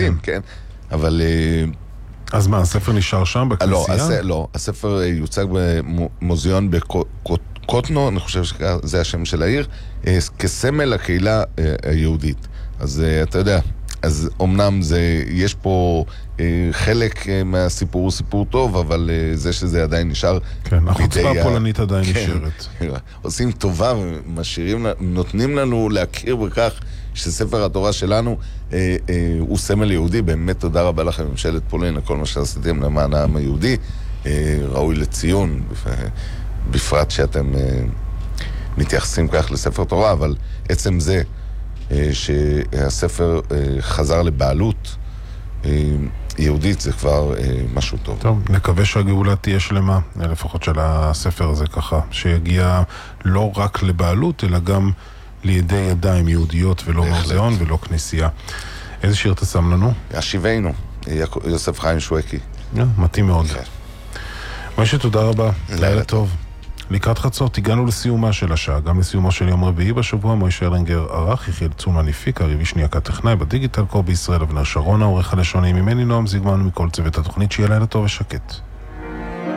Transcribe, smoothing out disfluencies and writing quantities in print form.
יהודים, כן. אבל... אז מה, הספר נשאר שם בכנסייה? לא, הספר יוצג במוזיאון בקוטנו, אני חושב שזה השם של העיר, כסמל לקהילה היהודית. אז אתה יודע, אז אומנם יש פה חלק מהסיפור הוא סיפור טוב, אבל זה שזה עדיין נשאר... כן, החוצפה הפולנית עדיין נשארת. עושים טובה ונותנים לנו להכיר בכך שספר התורה שלנו הוא סמל יהודי. באמת תודה רבה לכם, ממשלת פולין, כל מה שעשיתם למען העם היהודי. ראוי לציון, בפרט שאתם מתייחסים כך לספר תורה, אבל עצם זה שהספר חזר לבעלות יהודית זה כבר משהו טוב. טוב, נקווה שהגאולה תהיה שלמה, לפחות של הספר הזה ככה, שיגיע לא רק לבעלות, אלא גם לידי ידיים יהודיות ולא מוזיאון ולא כנסייה. איזה שיר אתה שם לנו? השיבנו, יוסף חיים שווקי. מתאים מאוד. משה, תודה רבה. לילה טוב. לקראת חצות הגענו לסיומה של השעה, גם לסיומו של יום רביעי בשבוע. מוישה אלנגר ערך, יחיאל צומן הפיק, אריבי שנייה כטכנאי בדיגיטל, קובי ישראל, אבנר שרונה, עורך הלשוני ממני נועם זיגמן, מכל צוות התוכנית. שיהיה לילה טוב ושקט.